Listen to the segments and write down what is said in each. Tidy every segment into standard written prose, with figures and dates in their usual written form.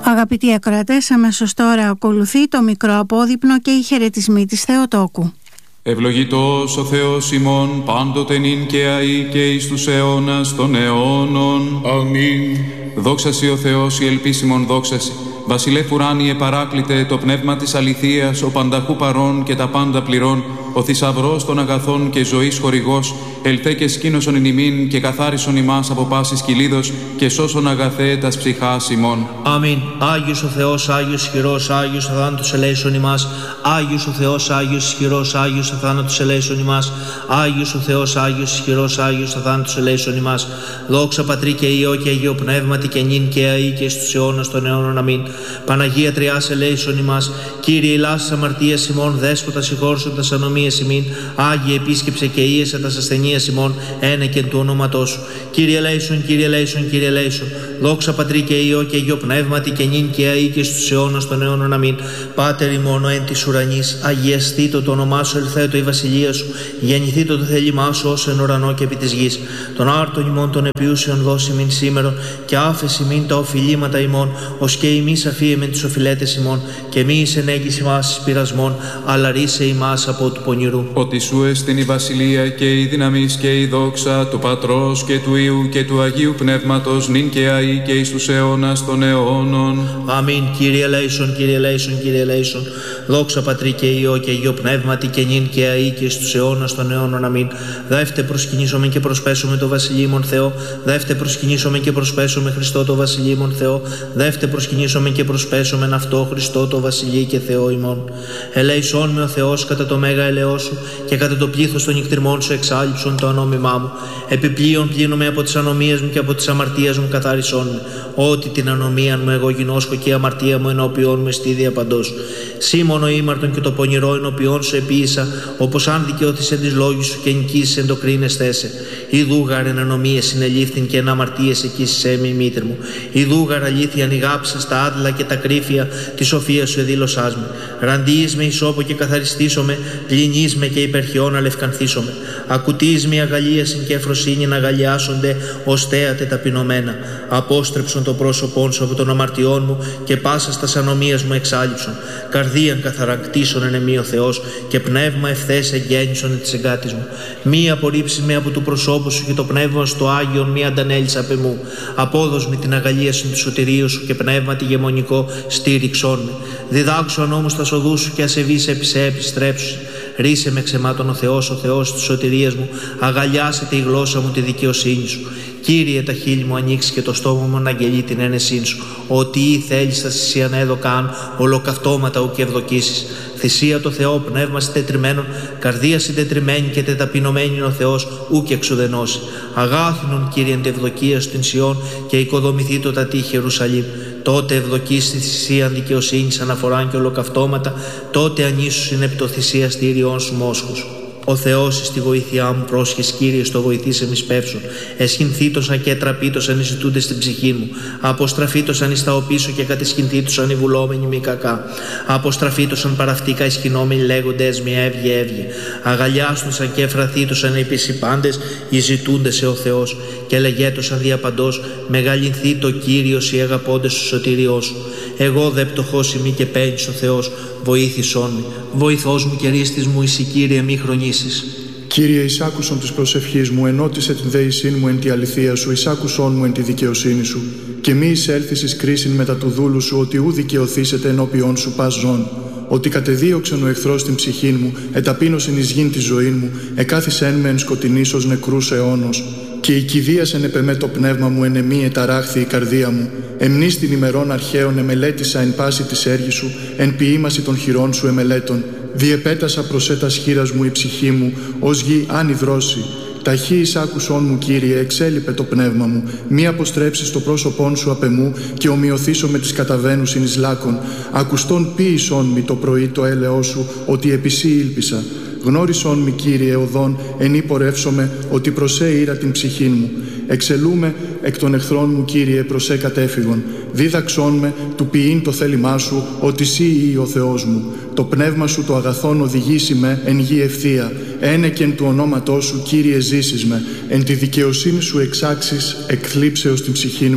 Αγαπητοί ακροατές, αμέσως τώρα ακολουθεί το μικρό απόδειπνο και οι χαιρετισμοί της Θεοτόκου. Ευλογητός ο Θεός ημών, πάντοτε νυν και αεί και εις τους αιώνας των αιώνων. Αμήν. Δόξασι ο Θεός, η ελπίσιμον δόξασι. Βασιλεύ ουράνιε παράκλητε, το πνεύμα της αληθείας, ο πανταχού παρών και τα πάντα πληρών, ο θησαυρός των αγαθών και ζωής χορηγός, ελθέ και σκήνωσον εν ημίν και καθάρισον ημάς από πάσης κυλίδος και σώσον αγαθέ τας ψυχάς ημών. Αμήν. Άγιος ο Θεός, Άγιος ισχυρός, Άγιος αθάνατος ελέησον ημάς. Άγιος ο Θεός, Άγιος ισχυρός, Άγιος αθάνατος ελέησον ημάς. Άγιος ο Θεός, Άγιος ισχυρός, Άγιος αθάνατος ελέησον ημάς. Δόξα Πατρί και Υιό και Αγίο Πνεύματι και νυν και αεί και στους αιώνας των αιώνων. Αμήν. Παναγία Τριάς ελέησον ημάς. Κύριε ηλάς αμαρτίας ημών, δέσποτα συγχώρσον τας ανομίες ημίν. Άγιε επίσκεψε και ίεσε τας ασθενείας ημών, ένεκεν του ονόματός σου. Κύριε ελέησον, Κύριε ελέησον, Κύριε ελέησον. Δόξα Πατρί και Υιό και Αγίο Πνεύματι και νυν και αεί και στους αιώνας των αιώνων. Αμήν. Πάτερ ημών ο εν της ουρανής, αγιαστήτω το όνομά σου, ελθέτω η βασιλεία σου, γεννηθήτω το θέλημά σου ως εν ουρανό και επί της γης. Τον άρτον ημών των επιούσεων δώσει μην σήμερον και άφεση μην τα οφειλήματα ημών, ως και ημείς αφίεμεν τους οφειλέτες ημών, και μη εις ενέγγις ημάς εις πειρασμών, αλλά ρίσε ημάς από του πονηρού. Ότι σου εστιν η βασιλεία και η δύναμις και η δόξα του Πατρός και του Υιού και του Αγίου Πνεύματος, νυν και αεί και εις τους αιώνας των αιώνων. Αμήν. Κύριε ελέησον, Κύριε ελέησον, Κύριε ελέησον. Δόξα Πατρί και Υιό και Αγίο Πνεύματι και νυν και αεί και στους αιώνας των αιώνων. Αμήν. Δεύτε προσκυνήσομεν και προσπέσουμε το βασιλείμον Θεό. Δεύτε προσκυνήσομεν και προσπέσουμε Χριστό το βασιλείμον Θεό. Δεύτε προσκυνήσομεν και προσπέσομεν αυτό Χριστό το βασιλεί και Θεό ημών. Ελέησόν με ο Θεός κατά το μέγα ελαιό σου και κατά το πλήθος των νυχτριμών σου εξάλειψον το ανώμημά μου. Επιπλέον πλύνομαι από τις ανομίες μου και από τις αμαρτίες μου καθάρισόν με. Ότι την ανομία μου εγώ γινώσκω και η αμαρτία μου ενώπιόν μου εστίδια παντός. Σήμωνο ήμαρτον και το πονηρό ενώπιόν σου επίησα, όπως αν δικαιώθησεν της λόγης σου και νικήσεις εν το κρίνες θέσε. Ιδούγαρ εν ανομίες συνελήφθην και εν αμαρτίες εκείσισέ με η μήτρη μου. Ιδούγαρ αλήθεια νιγάψα στα άδλα και τα κρύφια τη σοφία σου εδήλωσάς με. Ραντίεις με ισόπο και καθαριστήσομαι, πλυνείς με και υπερχιόν αλευκανθήσομαι. Ακουτείς με αγαλίασιν και εφροσύνη να αγαλιάσονται ως θέατε ταπεινωμένα. Απόστρεψον το πρόσωπόν σου από των αμαρτιών μου και πάσα στα ανομίας μου εξάλειψον. Καρδίαν καθαρακτήσον εν εμή ο Θεός και πνεύμα ευθές εγγέννησον της εγκάτης μου. Μη απορρίψεις με από του προσώπου σου και το πνεύμα στο Άγιον μη αντανέλεις απ' εμού. Απόδος με την αγαλίασιν του σωτηρίου σου και πνεύμα τη γεμονικό στήριξόν με. Διδάξον όμως τα σοδού σου και ασεβείς επί σε επιστρέψου. Ρίσε με ξεμάτων ο Θεός της σωτηρίας μου, αγαλιάσετε η γλώσσα μου τη δικαιοσύνη σου. Κύριε, τα χείλη μου ανοίξει και το στόμα μου να αγγελεί την ένεσήν σου. Ότι ή θέλεις θα θυσίαν έδω καν, ολοκαυτώματα ου και ευδοκίσεις. Θυσία το Θεό, πνεύμα συντετριμένον, καρδία συντετριμένη και τεταπεινωμένη ο Θεός, ου και εξουδενώσει. Αγάθινον, Κύριε, εν τευδοκία σου την Σιών και οικοδομηθεί το τα τείχη Ιερουσαλήμ. Τότε ευδοκείς τη θυσία δικαιοσύνης αναφοράν και ολοκαυτώματα, τότε ανήσου είναι επί το θυσία στήριών σου μόσχους. Ο Θεός εις τη βοήθειά μου πρόσχες, Κύριε, στο βοηθήσε μη σπεύσον. Εσχυνθήτωσαν και τραπήτωσαν οι ζητούντες στην ψυχή μου. Αποστραφήτωσαν εις τα οπίσω και κατεσχυνθήτωσαν οι βουλόμενοι μη κακά. Αποστραφήτωσαν παραυτήκα ισχυνόμενοι λέγοντες μη έβγε έβγε. Αγαλιάστωσαν και εφραθήτωσαν επί οι πάντες οι ζητούντες σε ο Θεός. Και λεγέτωσαν διαπαντός μεγαλυνθεί το Κύριος οι αγαπώντες του σωτηριός σου. Εγώ δε πτωχός ημί και παίρνεις ο Θεός, βοήθησόν με. Βοηθός μου και ρίστης μου εσύ, Κύριε, μη χρονίσεις. Κύριε, εισάκουσον της προσευχής μου, ενώτισε την δεησήν μου εν τη αληθεία σου, εισάκουσον μου εν τη δικαιοσύνη σου. Και μη εισέλθεις εις κρίσιν μετά του δούλου σου, ότι ου δικαιωθήσετε ενώπιον σου πας ζών. Ότι κατεδίωξεν ο εχθρός την ψυχήν μου, εταπείνωσεν εις γην τη ζωή μου, εκάθισεν με εν σκοτεινής ως νεκρούς αιώνος. Και η κηδίασεν επεμέ το πνεύμα μου, εν εμή εταράχθη η καρδία μου. Εμνείς την ημερών αρχαίων εμελέτησα εν πάση της έργης σου, εν ποιήμαση των χειρών σου εμελέτων. Διεπέτασα προσέ τας χείρας μου η ψυχή μου, ως γη άνυδρώσει. Ταχύ εισάκουσόν μου, Κύριε, εξέλιπε το πνεύμα μου. Μη αποστρέψεις το πρόσωπόν σου απ' εμού και ομοιωθήσω με τις καταβαίνουσιν εις λάκων. Ακουστόν ποίησόν μη το πρωί το έλεό σου, ότι επί σύ ήλπισα. Γνώρισόν μη, Κύριε, οδόν, εν πορεύσομαι, ότι προσέ ήρα την ψυχήν μου. Εξελούμε εκ των εχθρών μου, Κύριε, προσέ κατέφυγον. Δίδαξόν με του ποιήν το θέλημά σου, ότι σύ ή ο Θεός μου. Το πνεύμα σου το αγαθόν οδηγήσει με εν γη ευθεία. Ένεκεν του ονόματός σου, Κύριε, ζήσεις με. Εν τη δικαιοσύνη σου εξάξεις εκθλίψεως την ψυχήν μου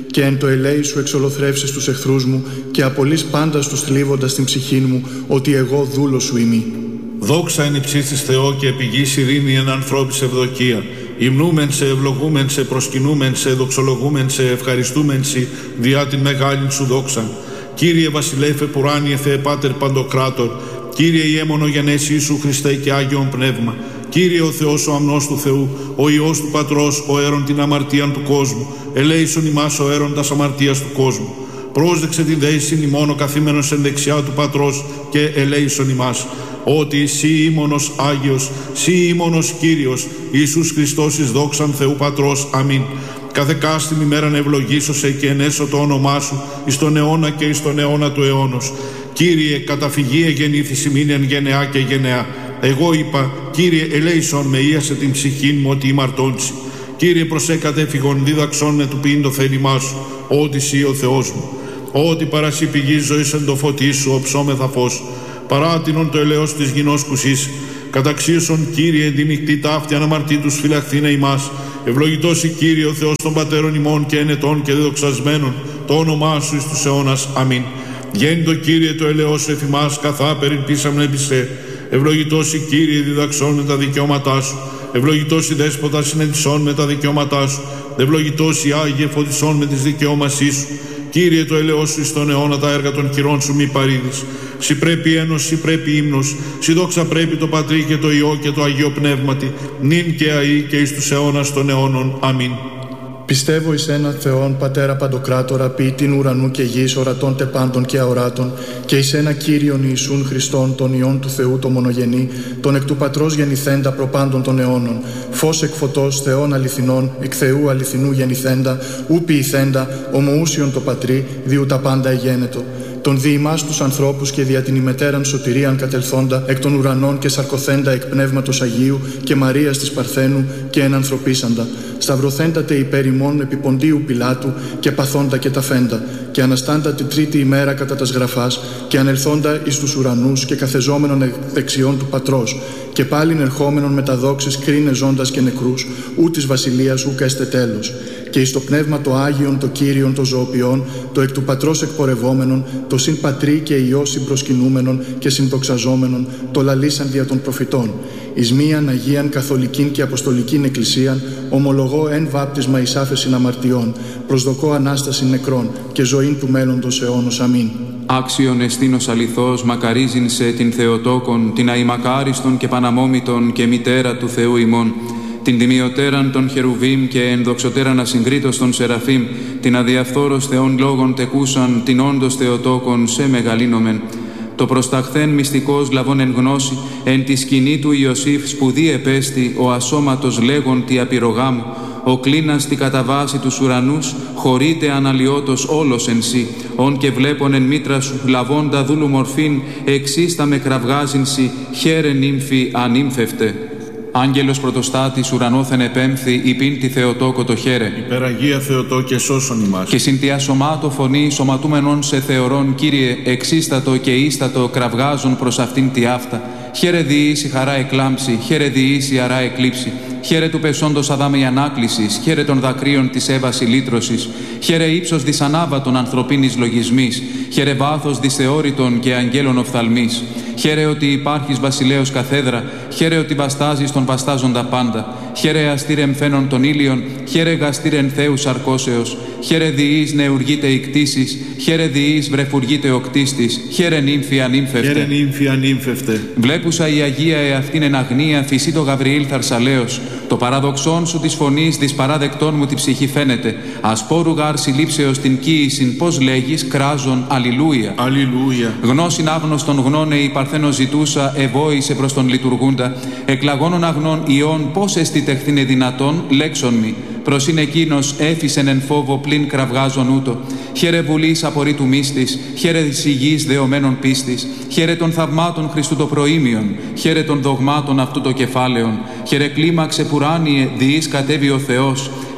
και εν το ελέη σου εξολοθρεύσεις τους εχθρούς μου και απολύς πάντα τους θλίβοντας την ψυχήν μου, ότι εγώ δούλος σου ημί. Δόξα εν υψίστης Θεό και επιγής ειρήνη εν ανθρώπης ευδοκία. Υμνούμεν σε, ευλογούμεν σε, προσκυνούμεν σε, δοξολογούμεν σε, ευχαριστούμεν σε, διά την μεγάλην σου δόξαν. Κύριε Βασιλέφε Πουράνιε Θεέ Πάτερ Παντοκράτορ, Κύριε Ιέμονο γενέσει Ιησού Χριστέ και Άγιον Πνεύμα, Κύριε ο Θεός ο αμνός του Θεού, ο Υιός του Πατρός, ο αίρον την αμαρτίαν του κόσμου, ελέησον ημάς ο αίρον τας αμαρτίας του κόσμου. Πρόσδεξε την δέησιν ημών ο καθήμενος εν δεξιά του Πατρός και ελέησον ημάς. Ότι σύ ήμονος Άγιος, σύ ήμονος Κύριος, Ιησούς Χριστός εις δόξαν Θεού Πατρός. Αμήν. Κάθε κάστην ημέραν ευλογήσωσε και ενέσω το όνομά σου εις τον αιώνα και εις τον αιώνα του αιώνος. Κύριε, καταφυγή εγεννήθης ημίν εν γενεά και γενεά. Εγώ είπα, Κύριε, ελέησον με ίασε την ψυχήν μου ότι ημαρτώντσι. Κύριε, προσέκατε φυγον δίδαξον με του ποιήν το θέλημά σου, ότι σύ ο Θεός μου. Ότι παρασύ πηγής ζωής εν το φωτί σου, οψόμεθα φως. Παράτινον το ελαιός της γινός κουσής. Καταξίωσον, Κύριε, εν τη νυχτή ταύτη αναμαρτήτους φυλαχθήνε ημάς. Ευλογητός η Κύριε ο Θεός των πατέρων ημών και ενετών και διδοξασμένων, το όνομά σου εις τους αιώνας. Αμήν. Γέννητο Κύριε το ελαιός σου εφημάς, καθά περιπίσαμεν επισέ. Ευλογητός η Κύριε διδαξών με τα δικαιώματά σου. Ευλογητός η Δέσποτα συνεντησών με τα δικαιώματά σου. Ευλογητός η Άγιε φωτισών με τις δικαιώμασή σου. Κύριε το ελαιός σου εις τον αιώνα τα έργα των χειρών σου μη παρήδεις. Συ πρέπει ένος, συ πρέπει ύμνος, συ δόξα πρέπει το Πατρί και το Υιό και το Αγίο Πνεύματι, νυν και αεί και εις τους αιώνας των αιώνων. Αμήν. Πιστεύω εις έναν Θεόν, Πατέρα Παντοκράτορα, ποιητήν ουρανού και γης, ορατών τε πάντων και αοράτων, και εις ένα Κύριον Ιησούν Χριστόν, τον Υιόν του Θεού το μονογενή, τον εκ του Πατρός γεννηθέντα προπάντων των αιώνων, φως εκ φωτός, Θεών αληθινών, εκ Θεού αληθινού γεννηθέντα, ου ποιηθέντα, ομοούσιον το Πατρί, διού τα πάντα εγένετο. Τον δι' ημάς τους ανθρώπους και δια την ημετέραν σωτηρίαν κατελθόντα εκ των ουρανών και σαρκωθέντα εκ Πνεύματος Αγίου και Μαρίας της Παρθένου και ενανθρωπίσαντα, σταυρωθέντατε υπέρ ημών επί Ποντίου Πιλάτου και παθόντα και ταφέντα, και αναστάντα τη τρίτη ημέρα κατά τας γραφάς και ανελθόντα εις τους ουρανούς και καθεζόμενον εκ δεξιών του Πατρός, και πάλιν ερχόμενον με τα δόξης κρίνε ζώντας και νεκρούς, ού της βασιλείας ούκα έστε τέλος. Και εις το Πνεύμα το Άγιον, το Κύριον, το ζωοποιών, το εκ του Πατρός εκπορευόμενον, το συν Πατρί και Υιό συμπροσκυνούμενον και συντοξαζόμενον, το λαλήσαν δια των προφητών. Εις μίαν Αγίαν Καθολικήν και Αποστολικήν Εκκλησίαν, ομολογώ εν βάπτισμα εις άφεσιν αμαρτιών, προσδοκώ Ανάσταση νεκρών και ζωήν του μέλλοντος αιώνος. Αμήν. Άξιον εστίνος αληθώς, μακαρίζειν σε την Θεοτόκον, την αημακάριστον και παναμόμητον και μητέρα του Θεού ημών, την τιμιωτέραν των Χερουβίμ και ενδοξωτέραν ασυγκρίτως των Σεραφείμ, την αδιαφθόρος Θεών λόγων τεκούσαν, την όντως Θεοτόκον σε μεγαλύνομεν. Το προσταχθέν μυστικός λαβών εν γνώση, εν τη σκηνή του Ιωσήφ σπουδή επέστη, ο ασώματος λέγον τη απειρογάμου, ο κλίνας τη καταβάση τους ουρανούς, χωρίτε αναλιώτος όλος εν σύ, ον και βλέπον εν μήτρα σου, λαβώντα δούλου μορφήν, εξίστα με κραυγάζειν σοι, χαίρε νύμφη ανύμφευτε. Άγγελος πρωτοστάτης ουρανόθεν επέμφθη, υπήν τη Θεοτόκο το χαίρε. Υπεραγία Θεοτό και σώσον ημάς. Και συν τη ασωμάτω φωνή σωματούμενον σε θεωρών, Κύριε, εξίστατο και ίστατο κραυγάζουν προς αυτήν τη αυτά. Χαίρε διείς η χαρά εκλάμψη, χαίρε διείς η αρά εκλείψη. Χαίρε του πεσόντος Αδάμ η ανάκλησης, χαίρε των δακρύων της Εύας η λύτρωσης. Χαίρε ύψος δυσανάβατον ανθρωπίνης λογισμής, χαίρε βάθος δυσθεώρητον και αγγέλων οφθαλμής. Χαίρε ότι υπάρχεις βασιλέως καθέδρα, χαίρε ότι βαστάζεις τον βαστάζοντα πάντα. Χαίρε αστήρ εμφαίνον των ήλιων, χαίρε γαστήρ εν Θεού σαρκώσεως. Χαίρε διείς νεουργείται η κτήσης, χαίρε διείς βρεφουργείται ο κτίστης. Χαίρε νύμφη ανύμφευτε. Χαίρε νύμφη ανύμφευτε. Βλέπουσα η Αγία εαυτήν εν αγνία, φυσί το Γαβριήλ θαρσαλέως. Το παραδοξόν σου της φωνής δυσπαράδεκτών μου τη ψυχή φαίνεται. Ασπόρου γάρ συλλήψεως την κοίησιν, πώς λέγεις, κράζον, αλληλούια. Αλληλούια. Γνώσιν άγνωστον γνώνε η παρθένο ζητούσα, ευόησε προς τον λειτουργούντα. Εκλαγώνων αγνών ιών, πώς εστι τεχθήνε δυνατόν, λέξον μη. Προς είναι εκείνος έφυσεν εν φόβο πλην κραυγάζον ούτω. Χαίρε βουλής απορρίτου μύστης, χαίρε της υγιής δεωμένων πίστης, χαίρε των θαυμάτων Χριστού το προήμιον, χαίρε των δογμάτων αυτού το κεφάλαιον, χαίρε κλίμαξε πουράνιε διείς κατέβει ο Θεός,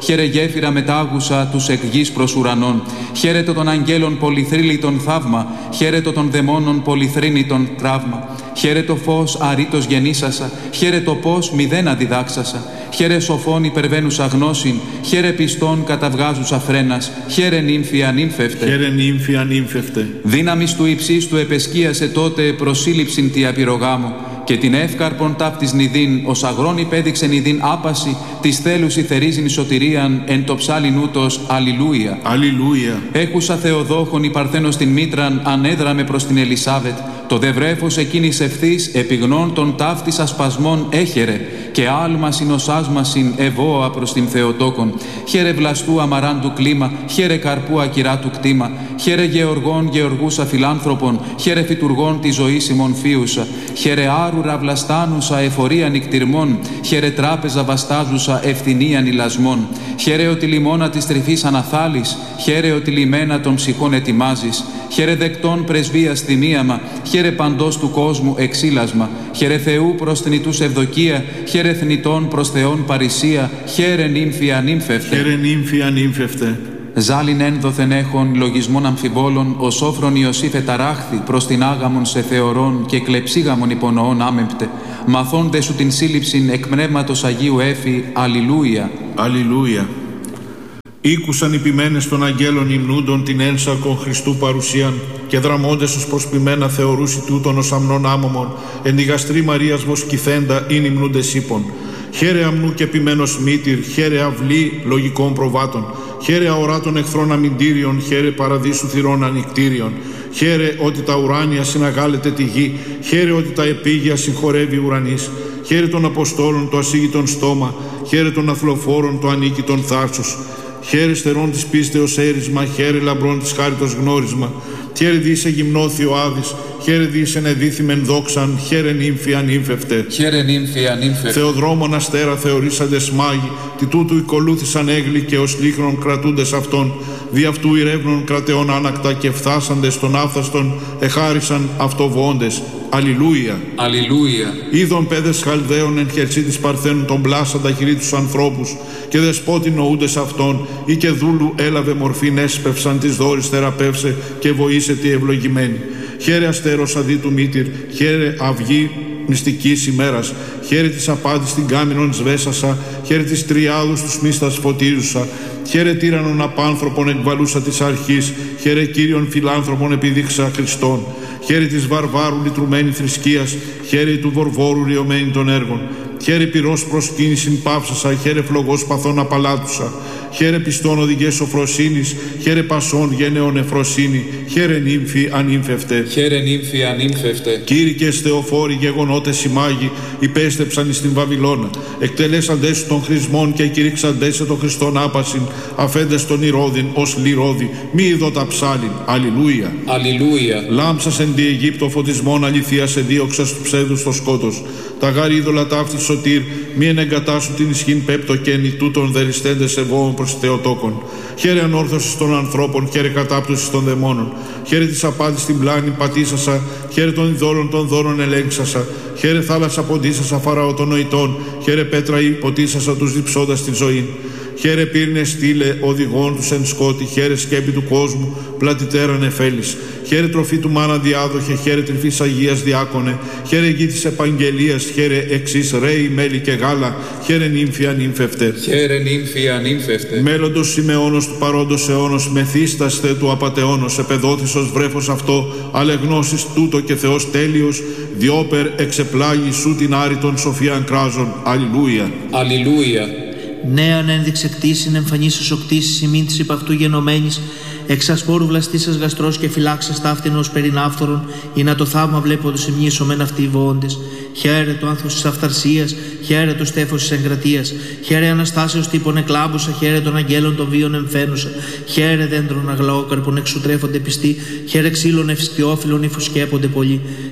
χαίρε γέφυρα μετάγουσα τους εκ γης προς ουρανών. Χαίρετο των αγγέλων πολυθρύλιτον θαύμα, χαίρετο των δαιμόνων πολυθρύνητον τραύμα. Χαίρετο φως αρήτως γεννήσασα, χαίρετο πώς μηδέν αντιδάξασα. Χαίρε σοφών υπερβαίνουσα γνώσιν, χαίρε πιστών καταβγάζουσα φρένας, χαίρε νύμφη ανύμφευτε. Χαίρε νύμφη ανύμφευτε. Δύναμις του υψίστου επεσκίασε τότε προσύλληψην τη απειρογάμου, και την εύκαρπον ταύτης νηδίν, ως αγρόν υπέδειξε νηδίν άπαση, της θέλουσι θερίζειν σωτηρίαν, εν το ψάλιν ούτως αλληλούια. Αλληλούια. Έχουσα Θεοδόχον η Παρθένος την μήτραν, ανέδραμε προς την Ελισάβετ. Το δε βρέφος εκείνης ευθύς, επιγνών των ταύτης ασπασμών έχερε, και άλμα συνοσάσμασιν ευώα προς την Θεοτόκον. Χαίρε βλαστού αμαράντου κλίμα, χαίρε καρπού ακυράτου κτήμα, χαίρε γεωργών γεωργούσα φιλάνθρωπων, χαίρε φυτουργών τη ζωή ημών φίουσα, χαίρε άρουρα βλαστάνουσα εφορία νικτυρμών, χαίρε τράπεζα βαστάζουσα ευθυνίαν ηλασμών, χαίρε ότι λιμώνα της τρυφής αναθάλεις, χαίρε ότι λιμένα των ψυχών ετοιμάζεις, χαίρε δεκτών πρεσβείας θυμίαμα, χαίρε παντός του κόσμου εξήλασμα, χαίρε Θεού προς θνητούς ευδοκία, χαίρε θνητών προς Θεόν παρησία, χαίρε νύμφη ανύμφευτε. Χαίρε νύμφη ανύμφευτε. Ζάλιν ένδοθεν έχων λογισμών αμφιβόλων, ο σόφρον Ιωσήφ εταράχθη προς την άγαμον σε θεωρών και κλεψίγαμον υπονοών άμεμπτε. Μαθών δε σου την σύλληψην εκ πνεύματος Αγίου έφη, αλληλούια. Αλληλούια. Ήκουσαν οι ποιμένες των αγγέλων υμνούντων την ένσαρκον Χριστού παρουσίαν, και δραμώντες ως προσποιμένα θεωρούσι τούτον ως αμνών άμωμον, εν τη γαστρή Μαρίας βοσκηθέντα ειν υμνούντες ύπων. Χαίρε αμνού και ποιμένος μήτυρ, χαίρε αυλή λογικών προβάτων, χαίρε αοράτων εχθρών αμυντήριων, χαίρε παραδείσου θυρών ανικτήριων, χαίρε ότι τα ουράνια συναγάλετε τη γη, χαίρε ότι τα επίγεια συγχωρεύει ουρανής, χαίρε των Αποστόλων το ασύγητον στόμα, χαίρε των αθλοφόρων το ανίκητον θάρσος. Χαίρε στερών της πίστεως έρισμα, χαίρε λαμπρών της χάριτος γνώρισμα. Χαίρε δίσε γυμνώθη ο Άδης, χαίρε δίσε νεδίθημεν δόξαν, χαίρε νύμφη ανύμφευτε. Χαίρε νύμφη ανύμφευτε. Θεοδρόμων αστέρα θεωρήσαντες μάγοι, τι τούτου οικολούθησαν έγλοι και ως λίχνων κρατούντες αυτών, δι' αυτού ηρεύνων κρατεών άνακτα και φθάσαντες των άφθαστων εχάρισαν αυτοβόντες. Αλληλούια. Αλληλούια. Είδων παιδες Χαλδαίων εν χερσί της Παρθένου τον πλάσαντα χειρί τους ανθρώπους, και δεσπότη νοούντες αυτών, ή και δούλου έλαβε μορφήν έσπευσαν της δόρης θεραπεύσε και βοήσε τη ευλογημένη. Χαίρε αστέρος αδί του μήτυρ, χαίρε αυγή μυστικής ημέρας, χαίρε της απάντης την κάμινον σβέσασα, χαίρε της τριάδους τους μίστας φωτίζουσα, χαίρε τύρανον απάνθρωπον εκβαλούσα της αρχής, χαίρε Κύριον φιλάνθρωπον επιδείξα Χριστόν, χαίρε της βαρβάρου λυτρουμένη θρησκείας, χαίρε του βορβόρου ριωμένη των έργων, χαίρε πυρός προσκύνησιν πάυσασα, χαίρε φλογός παθών απαλάτουσα, χαίρε πιστών οδηγές σοφροσύνης, χαίρε πασών γένεων εφροσύνη, χαίρε νύμφη ανύμφευτε. Χαίρε νύμφη ανύμφευτε. Κήρυκες Θεοφόροι γεγονότες οι μάγοι, υπέστεψαν εις την Βαβυλώνα, εκτελέσαντες σου των χρησμών και κηρύξαντες σε τον Χριστόν άπασιν, αφέντες τον Ηρώδην ως λιρόδη, μη ειδώτα ψάλιν. Αλληλούια. Αλληλούια. Λάμψας εν τη Αιγύπτο φωτισμόν αληθείας εδίωξας του ψεύδου στο σκότος. Τα γάρι είδωλα ταύτη σωτήρ, μη ενεγκατάσου την ισχύν πέπτο και εν τούτων δεριστέντες ευώων προς Θεοτόκον. Χαίρε ανόρθωσης των ανθρώπων, χαίρε κατάπτωσης των δαιμόνων. Χαίρε της απάντης στην πλάνη πατήσασα, χαίρε των ειδόλων των δώρων ελέγξασα. Χαίρε θάλασσα ποντίσασα φαραώ των νοητών, χαίρε πέτρα υποτίσασα τους διψώντας τη ζωή. Χαίρε πύρνε στήλε οδηγών τους εν σκότη, χαίρε σκέπη του κόσμου, πλατιτέραν εφέλης. Χαίρε τροφή του μάνα διάδοχε, χαίρε τρυφής Αγίας διάκονε, χαίρε γη της επαγγελίας, χαίρε εξής ρέι, μέλι και γάλα, χαίρε νύμφη ανύμφευτε. Χαίρε νύμφη ανύμφευτε. Μέλλοντος Σιμεώνος του παρόντος αιώνος, μεθύσταστε του απατεώνος, επεδόθησος βρέφος αυτό, αλεγνώσεις τούτο και Θεός τέλειος, διόπερ εξεπλάγει σου την άρρητον σοφίαν κράζων. Αλληλούια. Αλληλούια. Νέαν ένδειξε κτήσιν εμφανίσεως οκτήσεις ημίν της υπ' αυτού γενομένης, εξασπόρου βλαστήσας γαστρός και φυλάξας ταύτην ως περινάφθορον, ή να το θαύμα βλέποντος ημνήσωμεν αυτοί οι βοώντες. Χαίρε το άνθος της αυθαρσίας, χαίρε το στέφος της εγκρατείας, χαίρε αναστάσεως τύπων εκλάμπουσα, χαίρε των αγγέλων των βίων εμφαίνουσα, χαίρε δέντρων αγλαόκαρπων εξουτρέφονται πιστοί, χαίρε ξύλων ευστιόφιλων ύφους σκέπονται πολλοί,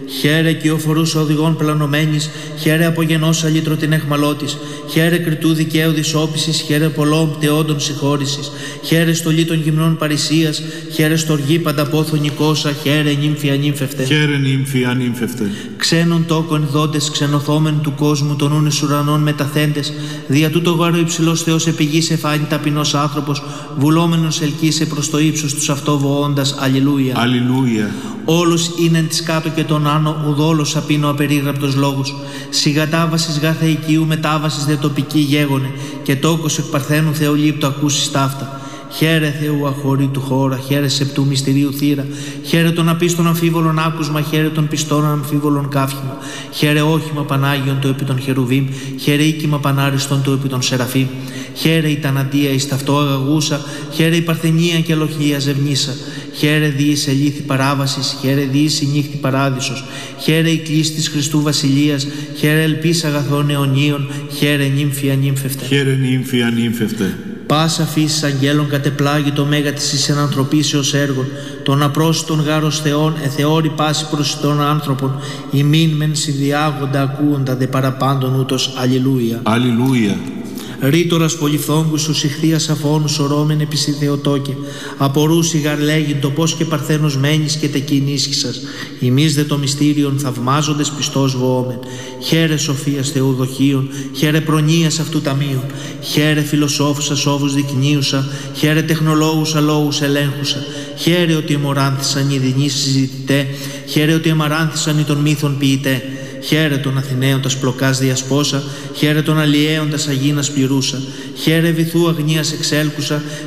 Χαίρε κυοφορούσα οδηγών πλανωμένης, χαίρε απογενός αλήτρο την εχμαλώτης, χαίρε κριτού δικαίου δυσόπισης, χαίρε πολλών πτεόντων συγχώρησης, χαίρε στολή των γυμνών παρησίας, χαίρε στοργή πανταπόθο νικόσα, χαίρε νύμφη ανύμφευτε. Χαίρε νύμφη ανύμφευτε. Ξένων τόκων δόντες, ξενωθόμεν του κόσμου, των ούνες ουρανών μεταθέντες, δια τούτο γάρο υψηλός Θεός επηγής εφάνει ταπεινός άνθρωπος, βουλόμενος ελκύσε προς το ύψος τους αυτό βοώντας. Αλληλούια. Αλληλούια. Όλος είναι της κάτω και τον άνω, ουδόλος απίνω απερίγραπτος λόγος. Σιγατάβασης γάρ θεϊκίου, μετάβασης δε τοπική γέγονε, και τόκος εκ παρθένου Θεολείπτου ακούσεις ταύτα. Χαίρε Θεού αχωρήτου χώρα, χαίρε σεπτού μυστηρίου θύρα, χαίρε των απίστων αμφίβολων άκουσμα, χαίρε των πιστών αμφίβολων κάφημα, χαίρε όχημα Πανάγιον το επί των χερουβίμ, χαίρε οίκημα Πανάριστον το επί των σεραφείμ, χαίρε η ταναντία εις ταυτό αγαγούσα, χαίρε η παρθενία και αλοχία ζευνήσα, χαίρε διείς ελήθη παράβασης, χαίρε διείς η νύχτη παράδεισος, χαίρε η κλίση της Χριστού Βασιλείας, χαίρε ελπίς αγαθών αιωνίων, χαίρε νύμφη ανύμφευτε. Χαίρε νύμφη ανύμφευτε. Πάσα φύσης αγγέλων κατεπλάγει το μέγα της εις ενανθρωπίσεως έργων, των απρόσιτων γάρος Θεών εθεώρη πάση προσιτών άνθρωπων, ημίν μεν συνδιάγοντα ακούοντα δε παραπάντων ούτως. Αλληλούια. Αλληλούια. Ρήτορας πολυφθόγκους σου συχθίας αφώνους ορώμεν επί σοι Θεοτόκε, απορούσι γαρ λέγειν το πώς και παρθένος μένεις και τεκείν ίσχυσας, ημείς δε το μυστήριον θαυμάζοντες πιστός βοόμεν. Χαίρε σοφίας Θεού δοχείων, χαίρε προνοίας αυτού ταμείων, χαίρε φιλοσόφουσα σόβους δεικνύουσα, χαίρε τεχνολόγουσα λόγους ελέγχουσα, χαίρε ότι εμοράνθησαν οι δεινοί συζητητέ, χαίρε ότι εμαράνθησαν οι των μύθων ποιητέ. Χαίρε των Αθηναίων τας πλοκάς διασπόσα, χαίρε των Αλλιέων τας αγίνας πληρούσα, χαίρε βυθού αγνίας εξέλκουσα,